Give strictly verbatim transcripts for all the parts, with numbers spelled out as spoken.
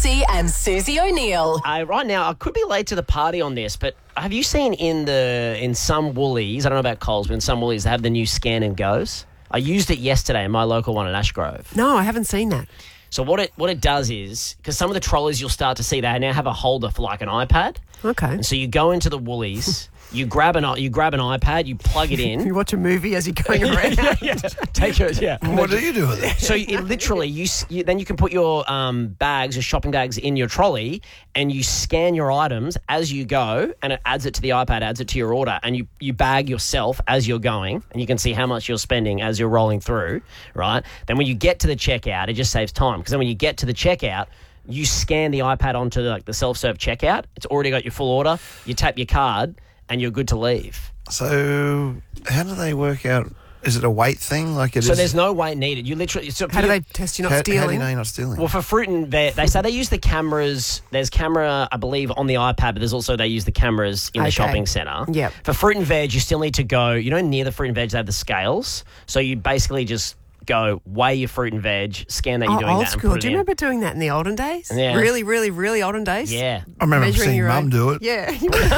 Lutzi and Susie O'Neill. Uh, right now, I could be late to the party on this, but have you seen in the in some Woolies, I don't know about Coles, but in some Woolies, they have the new Scan and Goes? I used it yesterday in my local one in Ashgrove. No, I haven't seen that. So what it what it does is, because some of the trolleys you'll start to see, they now have a holder for like an iPad. Okay. And so you go into the Woolies, you grab an you grab an iPad, you plug it in. You watch a movie as you're going around. yeah, yeah. Take it, yeah. What do you do with it? So it literally, you, you then you can put your um, bags, your shopping bags in your trolley, and you scan your items as you go, and it adds it to the iPad, adds it to your order, and you, you bag yourself as you're going, and you can see how much you're spending as you're rolling through, right? Then when you get to the checkout, it just saves time, because then when you get to the checkout, you scan the iPad onto like the self-serve checkout. It's already got your full order. You tap your card, and you're good to leave. So how do they work out? Is it a weight thing? Like it so is? there's no weight needed. You literally. So How do they test you're not how, stealing? How do you know you're not stealing? Well, for fruit and veg, they say they use the cameras. There's camera, I believe, on the iPad, but there's also they use the cameras in the Okay. shopping centre. Yep. For fruit and veg, you still need to go. You know, near the fruit and veg, they have the scales. So you basically just go weigh your fruit and veg, scan that you're Oh, doing old that, school. and put Do it you in. remember doing that in the olden days? Yeah. Really, really, really olden days? Yeah. I remember Measuring seeing your Mum own- do it. Yeah.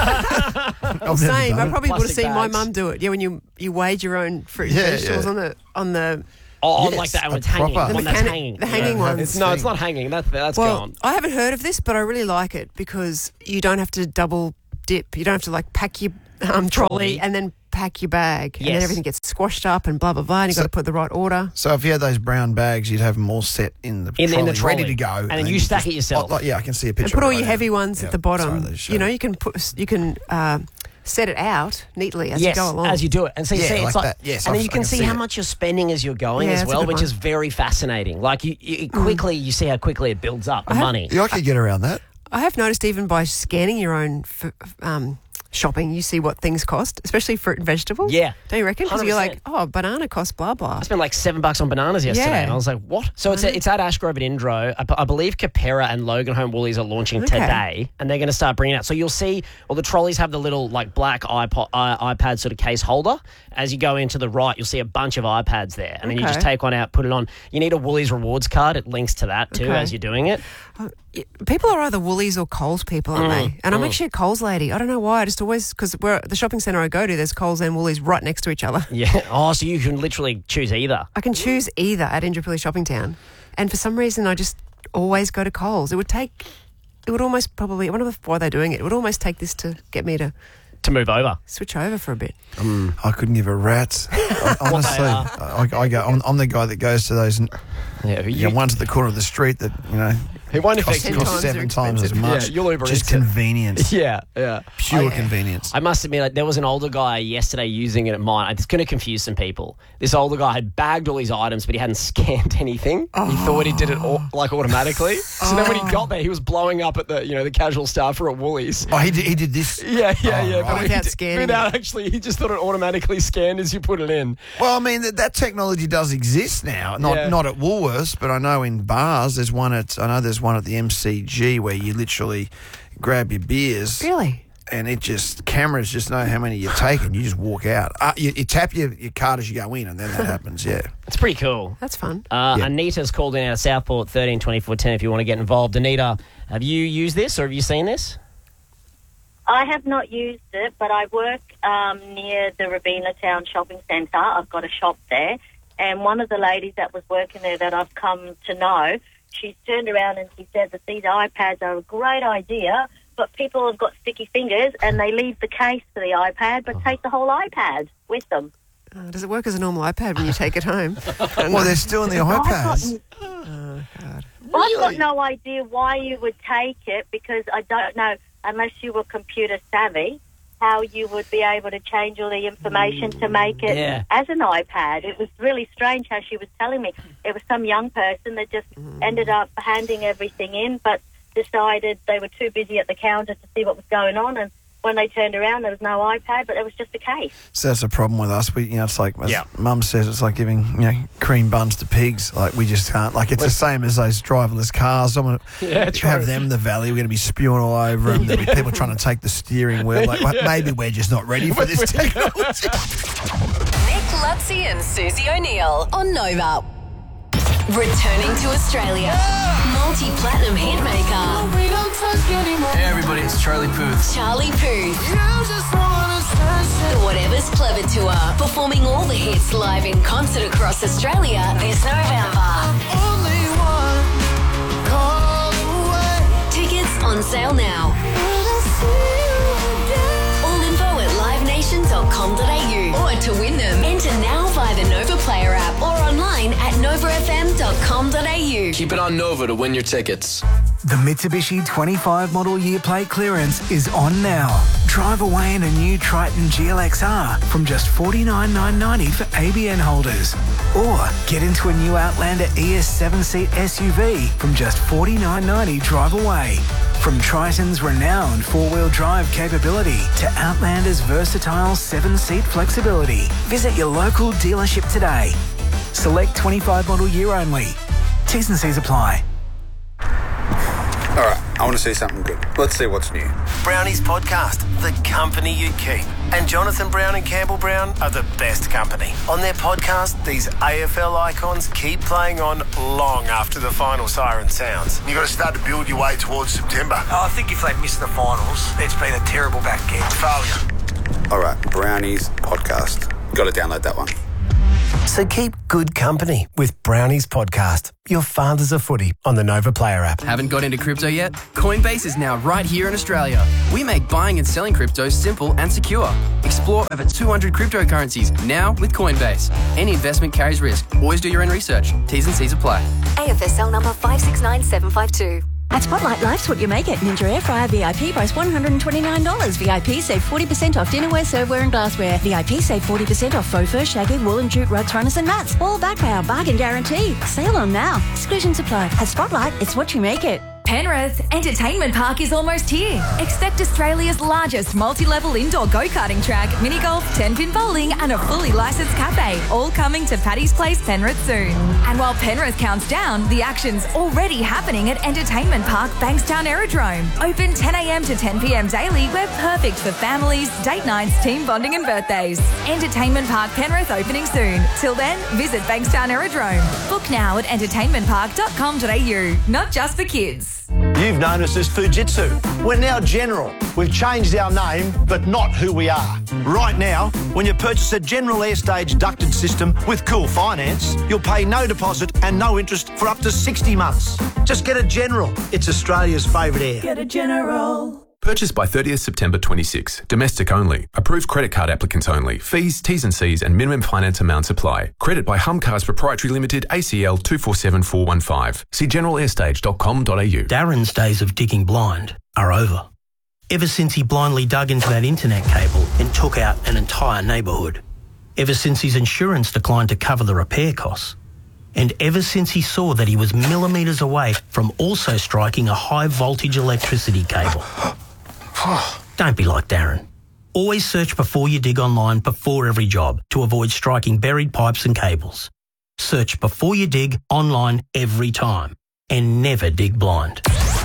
I've never Same. done I it. probably would have Plastic seen my bags. mum do it. Yeah, when you you weighed your own fruit and Yeah, vegetables yeah. on the on the. Oh, on Yes, like that a when it's hanging. proper- One The that's mechanic- hanging. the hanging ones. It's, no, it's not hanging. That's that's Well, gone. I haven't heard of this, but I really like it because you don't have to double dip. You don't have to like pack your um, trolley, Trolley. and then pack your bag, and then Yes. everything gets squashed up and blah blah blah. And you've So- got to put the right order. So if you had those brown bags, you'd have them all set in the In- in trolley, the trolley. ready to go, And then you you stack just- it yourself. Oh, like, yeah, I can see a picture. And put all of it your right heavy now. ones Yeah, at the bottom. sorry, they just You know, showed. you can put you can uh, set it out neatly as yes, you go along. as you do it. And so you Yeah, see, it's like like, that. Yes, and then I've- you I can can see see how it. much you're spending as you're going Yeah, as that's a well, good which one. is very fascinating. Like you, you quickly, you see how quickly it builds up the have- money. Yeah, I could get around that. I have noticed even by scanning your own f- um, shopping, you see what things cost, especially fruit and vegetables. Yeah. Don't you reckon? Because you're like, one hundred oh, banana costs blah blah. I spent like seven bucks on bananas yesterday, Yeah. and I was like, "What?" So it's it's at Ashgrove at Indro. I, I believe Capera and Loganholme Woolies are launching Okay. today, and they're going to start bringing it out. So you'll see, well, the trolleys have the little like black iPod, i iPad sort of case holder. As you go into the right, you'll see a bunch of iPads there, and then you Okay. just take one out, put it on. You need a Woolies rewards card. It links to that too Okay. as you're doing it. People are either Woolies or Coles people, aren't Mm, they? And I'm actually a Coles lady. I don't know why. I just always, because we're the shopping centre I go to, there's Coles and Woolies right next to each other. Yeah. Oh, so you can literally choose either. I can choose either at Indooroopilly Shopping Town. And for some reason, I just always go to Coles. It would take, it would almost probably, I wonder why they're doing it. It would almost take this to get me to To move over. switch over for a bit. I couldn't give a rat's. I- Honestly, I, I go. I'm, I'm the guy that goes to those. Yeah. You know, ones at the corner of the street that you know It won't cost, affect Ten you. cost times seven are times as expensive. much. Yeah, you'll Uber Just Eats it. convenience, Yeah. Yeah. pure convenience. I must admit, like, there was an older guy yesterday using it at mine. It's going to confuse some people. This older guy had bagged all his items, but he hadn't scanned anything. He thought he did it all, like automatically. So then when he got there, he was blowing up at the you know the casual staffer at Woolies. Oh, he did, he did this. Yeah, yeah, Oh, yeah. right. he Without did- scanning Without actually, he just thought it automatically scanned as you put it in. Well, I mean that, that technology does exist now. Not Yeah. not at Woolworths, but I know in bars there's one at I know there's one at the M C G where you literally grab your beers. Really? And it just, cameras just know how many you've taken. You just walk out. Uh, you, you tap your, your card as you go in, and then that happens, yeah. It's pretty cool. That's fun. Uh, Yeah. Anita's called in out of Southport, thirteen twenty-four ten if you want to get involved. Anita, have you used this or have you seen this? I have not used it, but I work um, near the Rabina Town Shopping Centre. I've got a shop there. And one of the ladies that was working there that I've come to know, she's turned around and she said that these iPads are a great idea, but people have got sticky fingers and they leave the case for the iPad but take the whole iPad with them. Uh, does it work as a normal iPad when you take it home? Well, they're still in the iPads. Oh, God. I've got no idea why you would take it because I don't know, unless you were computer savvy, how you would be able to change all the information to make it Yeah. as an iPad. It was really strange how she was telling me. It was some young person that just ended up handing everything in but decided they were too busy at the counter to see what was going on, and when they turned around there was no iPad, but it was just a case. So that's a problem with us. We, you know, it's like, as Yeah. Mum says, it's like giving, you know, cream buns to pigs. Like, we just can't. Like, it's the same as those driverless cars. Someone Yeah, true. have them in the valley. We're going to be spewing all over them. There'll be people trying to take the steering wheel. Like, well, maybe we're just not ready for this technology. Nick Lutzi and Susie O'Neill on Nova. Returning to Australia. Multi-platinum hitmaker. Hey everybody, it's Charlie Puth. Charlie Puth. The Whatever's Clever Tour. Performing all the hits live in concert across Australia this November. Tickets on sale now. All info at live nation dot com dot a u. Or to win them, enter now via the Nova Player app or online at nova f m dot com dot a u. Keep it on Nova to win your tickets. The Mitsubishi twenty-five model year plate clearance is on now. Drive away in a new Triton G L X R from just forty-nine thousand nine hundred ninety dollars for A B N holders. Or get into a new Outlander E S seven-seat S U V from just forty-nine thousand nine hundred ninety dollars drive away. From Triton's renowned four-wheel drive capability to Outlander's versatile seven-seat flexibility. Visit your local dealership today. Select twenty-five model year only. T's and C's apply. All right, I want to see something good. Let's see what's new. Brownies Podcast, the company you keep. And Jonathan Brown and Campbell Brown are the best company. On their podcast, these A F L icons keep playing on long after the final siren sounds. You've got to start to build your way towards September. Oh, I think if they miss the finals, it's been a terrible back end. Failure. All right, Brownies Podcast. Got to download that one. So keep good company with Brownies Podcast, your father's a footy on the Nova Player app. Haven't got into crypto yet? Coinbase is now right here in Australia. We make buying and selling crypto simple and secure. Explore over two hundred cryptocurrencies now with Coinbase. Any investment carries risk. Always do your own research. T's and C's apply. A F S L number five six nine seven five two. At Spotlight, life's what you make it. Ninja Air Fryer V I P price one hundred twenty-nine dollars. V I P save forty percent off dinnerware, serveware and glassware. V I P save forty percent off faux fur, shaggy, wool and jute rugs, runners and mats. All backed by our bargain guarantee. Sale on now. Exclusions apply. At Spotlight, it's what you make it. Penrith Entertainment Park is almost here. Expect Australia's largest multi-level indoor go-karting track, mini golf, ten-pin bowling and a fully licensed cafe, all coming to Paddy's Place, Penrith soon. And while Penrith counts down, the action's already happening at Entertainment Park Bankstown Aerodrome. Open ten a m to ten p m daily. We're perfect for families, date nights, team bonding and birthdays. Entertainment Park Penrith opening soon. Till then, visit Bankstown Aerodrome. Book now at entertainment park dot com dot a u. Not just for kids. You've known us as Fujitsu. We're now General. We've changed our name, but not who we are. Right now, when you purchase a General Airstage ducted system with Cool Finance, you'll pay no deposit and no interest for up to sixty months. Just get a General. It's Australia's favourite air. Get a General. Purchased by thirtieth September twenty-six. Domestic only. Approved credit card applicants only. Fees, T's and C's and minimum finance amounts apply. Credit by Humcars Proprietary Limited, A C L two four seven four one five. See general airstage dot com dot a u. Darren's days of digging blind are over. Ever since he blindly dug into that internet cable and took out an entire neighbourhood. Ever since his insurance declined to cover the repair costs. And ever since he saw that he was millimetres away from also striking a high voltage electricity cable. Don't be like Darren. Always search before you dig online before every job to avoid striking buried pipes and cables. Search before you dig online every time and never dig blind.